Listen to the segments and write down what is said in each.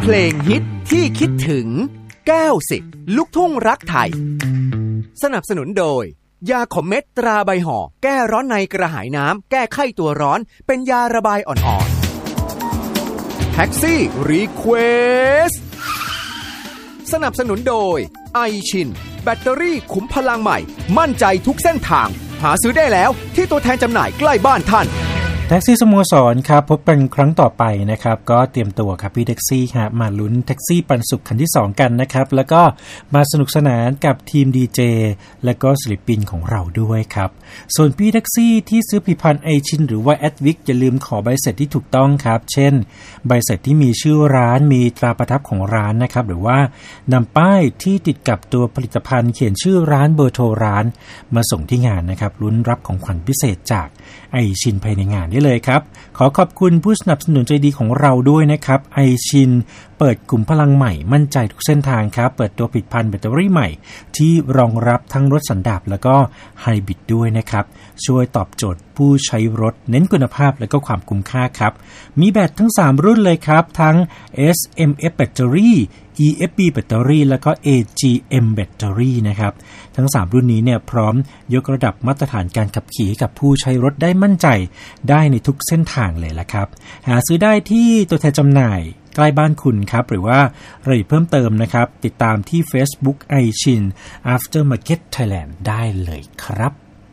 ลงฮิตที่คิดถึงแก้วสิบลูกทุ่งรักไทยสนับสนุนโดยยาขมเม็ดตราใบห่อแก้ร้อนในกระหายน้ำแก้ไข้ตัวร้อนเป็นยาระบายอ่อนๆแท็กซี่รีเควสสนับสนุนโดยไอชินแบตเตอรี่ขุมพลังใหม่มั่นใจทุกเส้นทางหาซื้อได้แล้วที่ตัวแทนจำหน่ายใกล้บ้านท่านแท็กซี่สโมสรครับพบกันครั้งต่อไปนะครับก็เตรียมตัวครับพี่แท็กซี่ครับมาลุ้นแท็กซี่ปันสุขคันที่2กันนะครับแล้วก็มาสนุกสนานกับทีมดีเจและก็ศิลปินของเราด้วยครับส่วนพี่แท็กซี่ที่ซื้อผลิตภัณฑ์ไอชินหรือว่าแอดวิกอย่าลืมขอใบเสร็จที่ถูกต้องครับเช่นใบเสร็จที่มีชื่อร้านมีตราประทับของร้านนะครับหรือว่านำป้ายที่ติดกับตัวผลิตภัณฑ์เขียนชื่อร้านเบอร์โทรร้านมาส่งที่งานนะครับลุ้นรับของขวัญพิเศษจากไอชินภายในงานได้เลยครับขอขอบคุณผู้สนับสนุนใจดีของเราด้วยนะครับไอชินเปิดกลุ่มพลังใหม่มั่นใจทุกเส้นทางครับเปิดตัวผลิตภัณฑ์แบตเตอรี่ใหม่ที่รองรับทั้งรถสันดาปแล้วก็ไฮบริดด้วยนะครับช่วยตอบโจทย์ผู้ใช้รถเน้นคุณภาพและก็ความคุ้มค่าครับมีแบตทั้ง3รุ่นเลยครับทั้ง SMF แบตเตอรี่EFB แบตเตอรี่แล้วก็ AGM แบตเตอรี่นะครับทั้ง3รุ่นนี้เนี่ยพร้อมยกระดับมาตรฐานการขับขี่กับผู้ใช้รถได้มั่นใจได้ในทุกเส้นทางเลยละครับหาซื้อได้ที่ตัวแทนจำหน่ายใกล้บ้านคุณครับหรือว่ารายละเอียดเพิ่มเติมนะครับติดตามที่ Facebook ไอชิน Aftermarket Thailand ได้เลยครับ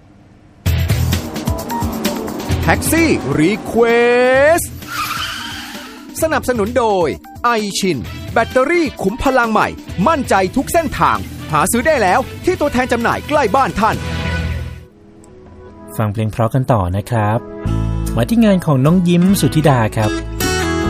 แท็กซี่รีเควสสนับสนุนโดยไอชินแบตเตอรี่ขุมพลังใหม่มั่นใจทุกเส้นทางหาซื้อได้แล้วที่ตัวแทนจำหน่ายใกล้บ้านท่านฟังเพลงเพราะกันต่อนะครับมาที่งานของน้องยิ้มสุธิดาครับ